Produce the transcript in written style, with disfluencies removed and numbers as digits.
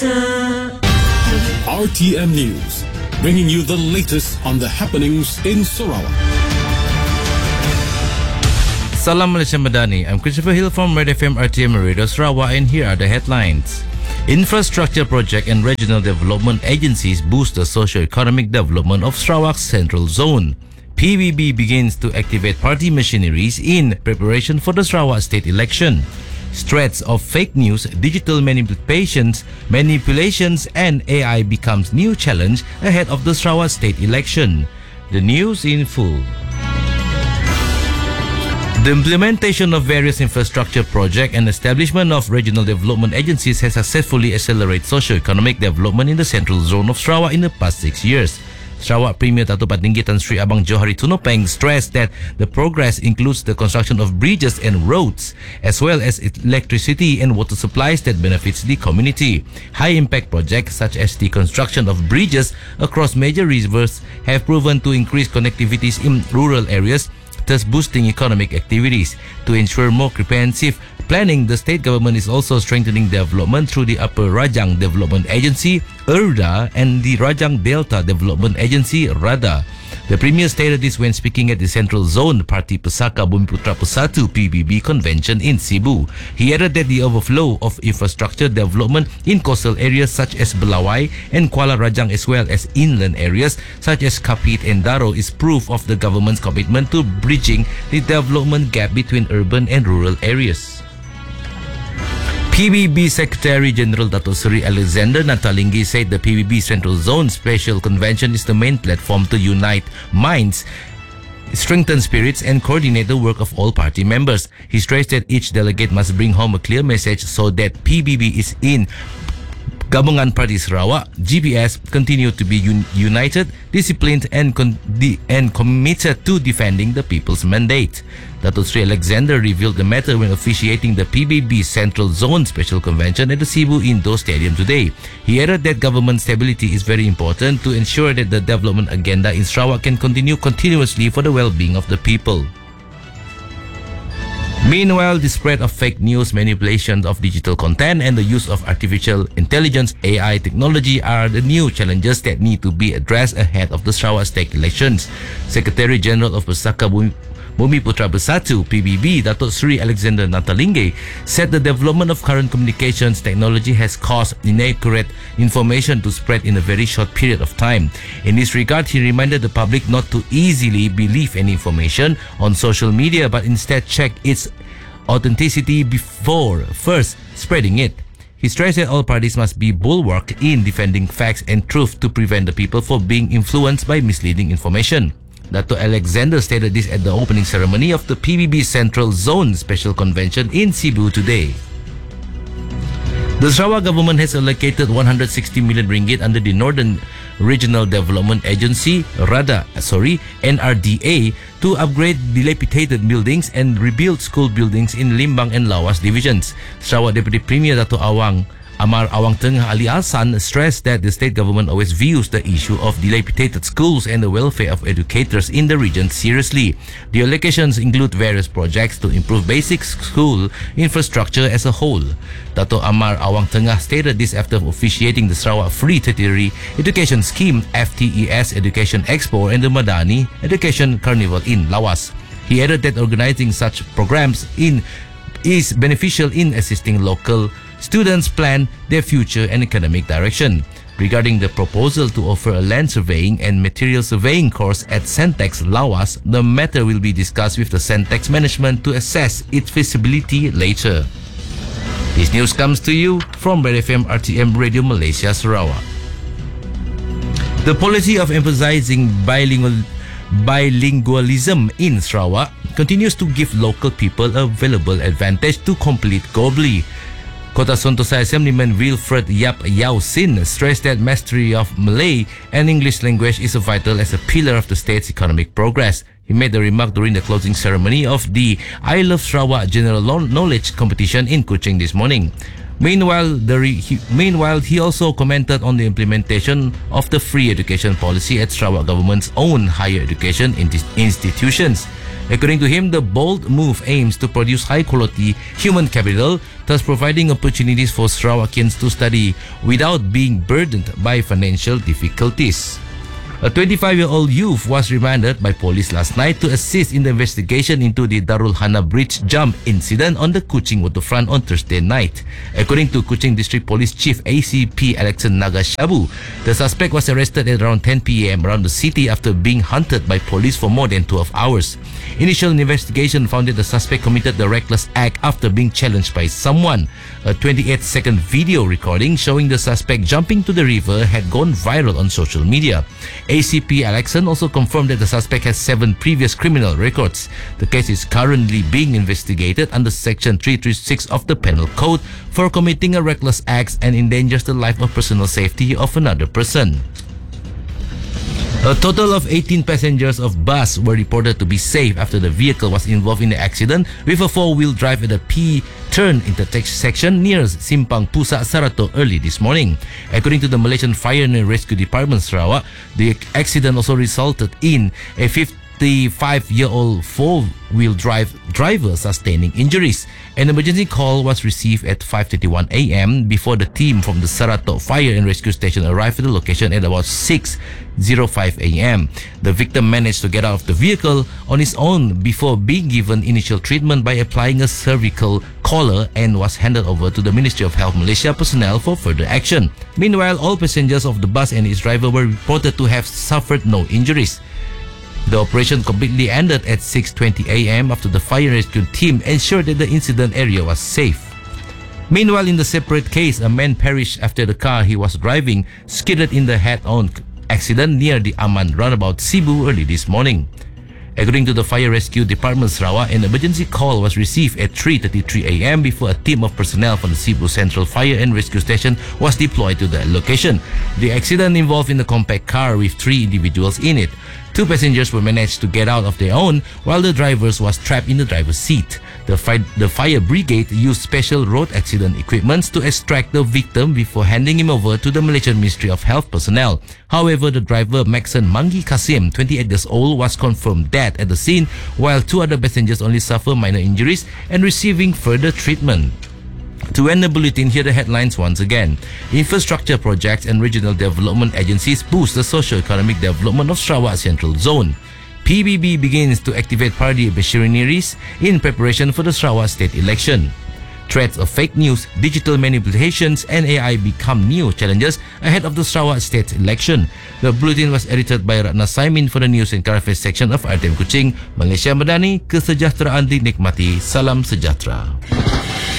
RTM News, bringing you the latest on the happenings in Sarawak. Salam Malaysia Madani. I'm Christopher Hill from Red FM RTM Radio Sarawak, and here are the headlines. Infrastructure project and regional development agencies boost the socio-economic development of Sarawak's central zone. PBB begins to activate party machineries in preparation for the Sarawak state election. Threats of fake news, digital manipulations, and AI becomes new challenge ahead of the Sarawak state election. The news in full. The implementation of various infrastructure projects and establishment of regional development agencies has successfully accelerated socio-economic development in the central zone of Sarawak in the past 6 years. Sarawak Premier Dato' Patinggi Tan Sri Abang Johari Tunopeng stressed that the progress includes the construction of bridges and roads, as well as electricity and water supplies that benefits the community. High-impact projects such as the construction of bridges across major rivers have proven to increase connectivities in rural areas, thus boosting economic activities. To ensure more comprehensive planning, the state government is also strengthening development through the Upper Rajang Development Agency, URDA, and the Rajang Delta Development Agency, RADA. The Premier stated this when speaking at the Central Zone Parti Pusaka Bumiputra Bersatu PBB convention in Cebu. He added that the overflow of infrastructure development in coastal areas such as Belawai and Kuala Rajang, as well as inland areas such as Kapit and Daro, is proof of the government's commitment to bridging the development gap between urban and rural areas. PBB Secretary General Dato' Sri Alexander Nathalinggi said the PBB Central Zone Special Convention is the main platform to unite minds, strengthen spirits, and coordinate the work of all party members. He stressed that each delegate must bring home a clear message so that PBB is in Gabungan Party Sarawak, GPS, continue to be united, disciplined, and committed to defending the people's mandate. Dato' Sri Alexander revealed the matter when officiating the PBB Central Zone Special Convention at the Cebu Indoor Stadium today. He added that government stability is very important to ensure that the development agenda in Sarawak can continue continuously for the well-being of the people. Meanwhile, the spread of fake news, manipulation of digital content, and the use of artificial intelligence (AI) technology are the new challenges that need to be addressed ahead of the Sarawak state elections. Secretary General of Pusaka Bumiputra Bersatu PBB, Dato' Sri Alexander Nathalinggi, said the development of current communications technology has caused inaccurate information to spread in a very short period of time. In this regard, he reminded the public not to easily believe any information on social media, but instead check its authenticity before first spreading it. He stressed that all parties must be bulwarked in defending facts and truth to prevent the people from being influenced by misleading information. Dato' Alexander stated this at the opening ceremony of the PBB Central Zone Special Convention in Cebu today. The Sarawak government has allocated 160 million ringgit under the Northern Regional Development Agency, NRDA, to upgrade dilapidated buildings and rebuild school buildings in Limbang and Lawas divisions. Sarawak Deputy Premier Dato' Amar Awang Tengah Ali Alsan stressed that the state government always views the issue of dilapidated schools and the welfare of educators in the region seriously. The allocations include various projects to improve basic school infrastructure as a whole. Dato' Amar Awang Tengah stated this after officiating the Sarawak Free Tertiary Education Scheme FTES Education Expo and the Madani Education Carnival in Lawas. He added that organizing such programs is beneficial in assisting local students plan their future and economic direction. Regarding the proposal to offer a land surveying and material surveying course at Centex Lawas, the matter will be discussed with the Centex management to assess its feasibility later. This news comes to you from Red FM RTM Radio Malaysia Sarawak. The policy of emphasizing bilingualism in Sarawak continues to give local people a valuable advantage to compete globally. Kota Sentosa Assemblyman Wilfred Yap Yau Sin stressed that mastery of Malay and English language is vital as a pillar of the state's economic progress. He made the remark during the closing ceremony of the I Love Sarawak General Knowledge Competition in Kuching this morning. Meanwhile, he also commented on the implementation of the free education policy at Sarawak government's own higher education institutions. According to him, the bold move aims to produce high-quality human capital, thus providing opportunities for Sarawakians to study without being burdened by financial difficulties. A 25-year-old youth was remanded by police last night to assist in the investigation into the Darul Hana Bridge jump incident on the Kuching waterfront on Thursday night. According to Kuching District Police Chief ACP Alexan Nagashabu, the suspect was arrested at around 10 p.m. around the city after being hunted by police for more than 12 hours. Initial investigation found that the suspect committed the reckless act after being challenged by someone. A 28-second video recording showing the suspect jumping to the river had gone viral on social media. ACP Alexan also confirmed that the suspect has 7 previous criminal records. The case is currently being investigated under Section 336 of the Penal Code for committing a reckless act and endangers the life or personal safety of another person. A total of 18 passengers of bus were reported to be safe after the vehicle was involved in the accident with a 4-wheel drive at a P-turn intersection near Simpang Pusat, Sarato early this morning. According to the Malaysian Fire and Rescue Department Sarawak, the accident also resulted in a 55-year-old 4-wheel drive driver sustaining injuries. An emergency call was received at 5:21 a.m. before the team from the Sarato Fire and Rescue Station arrived at the location at about 6:05 a.m. The victim managed to get out of the vehicle on his own before being given initial treatment by applying a cervical collar and was handed over to the Ministry of Health Malaysia personnel for further action. Meanwhile, all passengers of the bus and its driver were reported to have suffered no injuries. The operation completely ended at 6:20 a.m. after the fire rescue team ensured that the incident area was safe. Meanwhile, in the separate case, a man perished after the car he was driving skidded in the head-on accident near the Aman roundabout Sibu early this morning. According to the Fire Rescue Department Sarawak, an emergency call was received at 3:33 a.m. before a team of personnel from the Sibu Central Fire and Rescue Station was deployed to the location. The accident involved in a compact car with 3 individuals in it. 2 passengers were managed to get out of their own, while the driver was trapped in the driver's seat. The fire brigade used special road accident equipment to extract the victim before handing him over to the Malaysian Ministry of Health personnel. However, the driver Maxon Mangi Kasim, 28 years old, was confirmed dead at the scene, while 2 other passengers only suffered minor injuries and receiving further treatment. To end the bulletin, here are the headlines once again. Infrastructure projects and regional development agencies boost the socio-economic development of Sarawak Central Zone. PBB begins to activate party machineries in preparation for the Sarawak state election. Threats of fake news, digital manipulations and AI become new challenges ahead of the Sarawak state election. The bulletin was edited by Ratna Saimin for the News and Current Affairs section of RTM Kuching. Malaysia Madani, kesejahteraan dinikmati. Salam sejahtera.